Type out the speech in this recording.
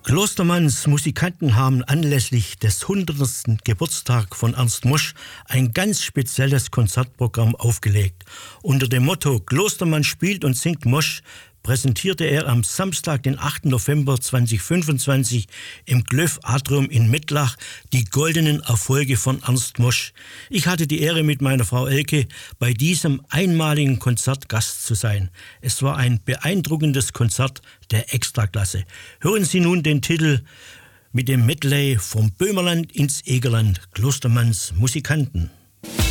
Klostermanns Musikanten haben anlässlich des 100. Geburtstag von Ernst Mosch ein ganz spezielles Konzertprogramm aufgelegt. Unter dem Motto Klostermann spielt und singt Mosch präsentierte er am Samstag, den 8. November 2025 im Glöff Atrium in Mettlach die goldenen Erfolge von Ernst Mosch. Ich hatte die Ehre, mit meiner Frau Elke bei diesem einmaligen Konzert Gast zu sein. Es war ein beeindruckendes Konzert der Extraklasse. Hören Sie nun den Titel mit dem Medley vom Böhmerland ins Egerland, Klostermanns Musikanten.